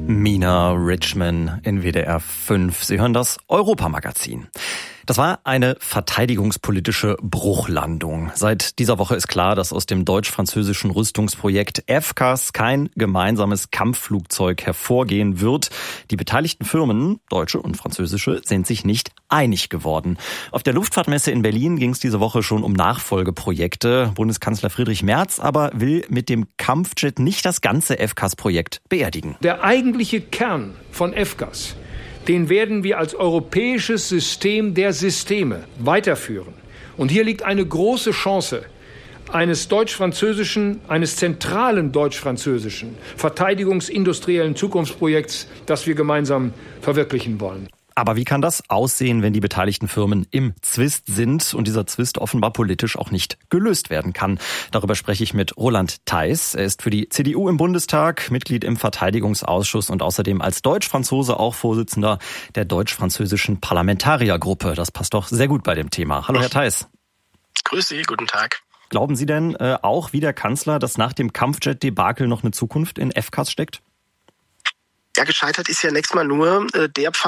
Mina Richman in WDR 5. Sie hören das Europa-Magazin. Das war eine verteidigungspolitische Bruchlandung. Seit dieser Woche ist klar, dass aus dem deutsch-französischen Rüstungsprojekt FCAS kein gemeinsames Kampfflugzeug hervorgehen wird. Die beteiligten Firmen, deutsche und französische, sind sich nicht einig geworden. Auf der Luftfahrtmesse in Berlin ging es diese Woche schon um Nachfolgeprojekte. Bundeskanzler Friedrich Merz aber will mit dem Kampfjet nicht das ganze FCAS-Projekt beerdigen. Der eigentliche Kern von FCAS, den werden wir als europäisches System der Systeme weiterführen. Und hier liegt eine große Chance eines zentralen deutsch-französischen verteidigungsindustriellen Zukunftsprojekts, das wir gemeinsam verwirklichen wollen. Aber wie kann das aussehen, wenn die beteiligten Firmen im Zwist sind und dieser Zwist offenbar politisch auch nicht gelöst werden kann? Darüber spreche ich mit Roland Theis. Er ist für die CDU im Bundestag, Mitglied im Verteidigungsausschuss und außerdem als Deutsch-Franzose auch Vorsitzender der deutsch-französischen Parlamentariergruppe. Das passt doch sehr gut bei dem Thema. Hallo, Herr Theis. Grüß Sie, guten Tag. Glauben Sie denn auch wie der Kanzler, dass nach dem Kampfjet-Debakel noch eine Zukunft in FCAS steckt? Ja, gescheitert ist ja nächstes Mal nur der Pfad,